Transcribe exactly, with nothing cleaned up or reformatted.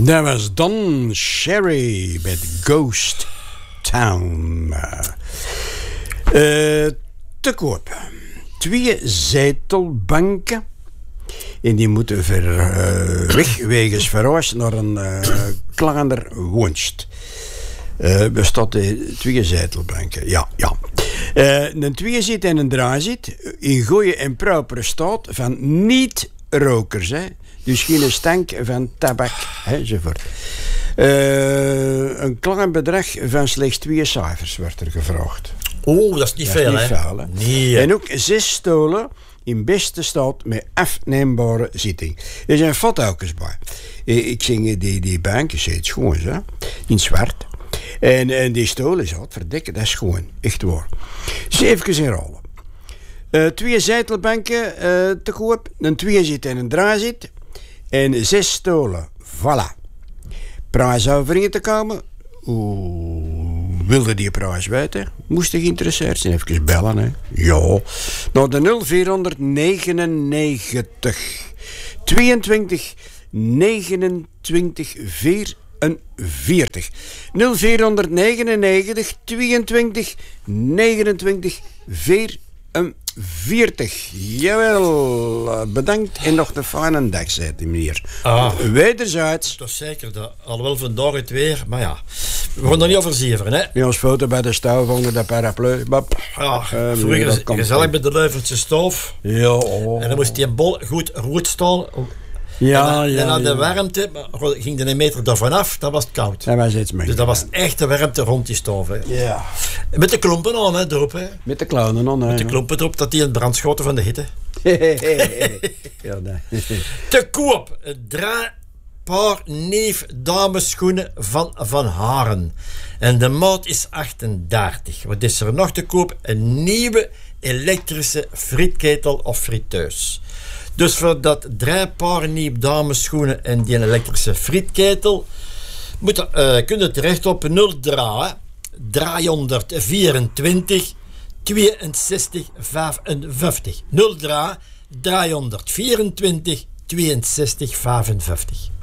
Dat was Don Cherry met Ghost Town. Uh, te koop. Twee zetelbanken. En die moeten ver, uh, weg wegens verhuis naar een uh, kleiner woonst. Uh, bestaat de twee zetelbanken. Ja, ja. Uh, een twee zit en een draai zit. In goede en propere staat van niet-rokers. Hè. Dus geen stank van tabak enzovoort. Uh, een klein bedrag van slechts twee cijfers wordt er gevraagd. Oeh, dat is niet dat veel, is niet hè? Veel, hè? Nee. En ook zes stolen in beste staat met afneembare zitting. Er zijn foto's bij. Ik zing die, die banken, het schoon, hè? In zwart. En, en die stolen zat, verdikken, dat is gewoon, echt waar. Dus even herhalen. Uh, twee zetelbanken uh, te koop, een twee zit en een draai zit. En zes stolen, voilà. Prijs over in te komen. Oeh, wilde die prijs weten? Moest ik geïnteresseerd zijn? Even bellen, hè? Ja. Naar de nul vier negenennegentig tweeëntwintig negenentwintig vierenveertig nul vier negenennegentig tweeëntwintig negenentwintig vierenveertig. Jawel, bedankt en nog een fijne dag, zei hij meneer. Ah, wederzijds. Dat is zeker, dat, alhoewel vandaag het weer, maar ja, we gaan er niet over zeveren, hè. Bij ons foto bij de stouw onder de paraplu. Bap. Ja, uh, vroeger gezellig met de Leuvense stoof. Ja, oh. En dan moest die bol goed rood staan. Ja, en, ja, en aan de ja. warmte ging er een meter daarvan af, dan was het koud. Dat was iets meer. Dus dat was echt de warmte rond die stoof. Hè. Ja. Met de klompen aan, hè, erop. Hè. Met de klauwen aan, hè. Met de klompen erop, dat die in het brand schoten van de hitte. Ja, nee. Te koop, drie paar neef dameschoenen van Van Haren. En de maat is achtendertig. Wat is er nog te koop? Een nieuwe elektrische frietketel of friteus. Dus voor dat drie paar nieuwe dameschoenen en die elektrische frietketel moet, uh, kun je terecht op nul drie driehonderdvierentwintig tweeënzestig vijfenvijftig nul drie driehonderdvierentwintig tweeënzestig vijfenvijftig.